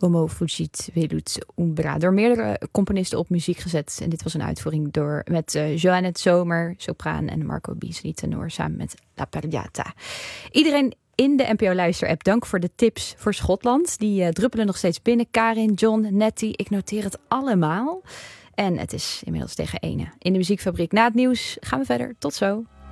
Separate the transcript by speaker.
Speaker 1: Uomo Fugit Velut Umbra. Door meerdere componisten op muziek gezet. En dit was een uitvoering met Joannette Zomer, sopraan, en Marco Beasley, tenor, samen met La Perdiata. Iedereen in de NPO Luister-app, dank voor de tips voor Schotland. Die druppelen nog steeds binnen. Karin, John, Nettie, ik noteer het allemaal. En het is inmiddels tegen 1. In de muziekfabriek na het nieuws gaan we verder. Tot zo.